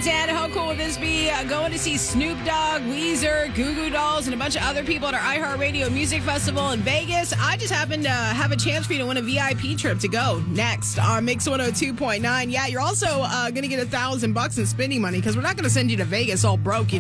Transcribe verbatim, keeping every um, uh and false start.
ten. How cool would this be? Uh, going to see Snoop Dogg, Weezer, Goo Goo Dolls, and a bunch of other people at our iHeartRadio Music Festival in Vegas. I just happened to have a chance for you to win a V I P trip to go next on Mix one oh two point nine. Yeah, you're also uh, going to get a thousand bucks in spending money because we're not going to send you to Vegas all broke. You